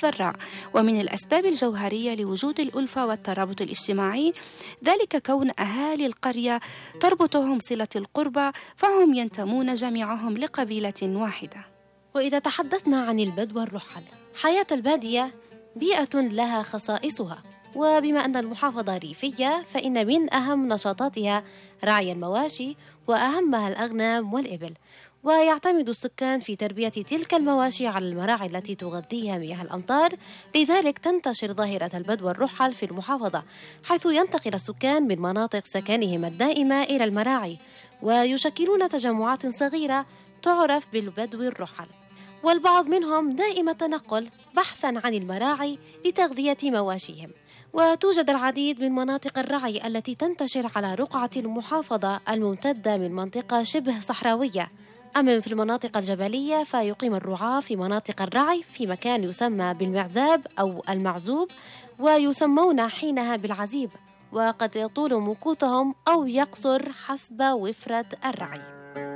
الذراع. ومن الأسباب الجوهرية لوجود الألفة والترابط الاجتماعي ذلك كون أهالي القرية تربطهم صلة القربى، فهم ينتمون جميعهم لقبيلة واحدة. وإذا تحدثنا عن البدو والرحل، حياة البادية بيئة لها خصائصها، وبما أن المحافظة ريفية فإن من أهم نشاطاتها رعي المواشي، وأهمها الأغنام والإبل، ويعتمد السكان في تربية تلك المواشي على المراعي التي تغذيها مياه الأمطار. لذلك تنتشر ظاهرة البدو والرحل في المحافظة، حيث ينتقل السكان من مناطق سكنهم الدائمة إلى المراعي، ويشكلون تجمعات صغيرة تعرف بالبدو الرحل، والبعض منهم دائم التنقل بحثاً عن المراعي لتغذية مواشيهم. وتوجد العديد من مناطق الرعي التي تنتشر على رقعة المحافظة الممتدة من منطقة شبه صحراوية. أما في المناطق الجبلية فيقيم الرعاة في مناطق الرعي في مكان يسمى بالمعزاب أو المعزوب، ويسمون حينها بالعزيب، وقد يطول مكوثهم أو يقصر حسب وفرة الرعي.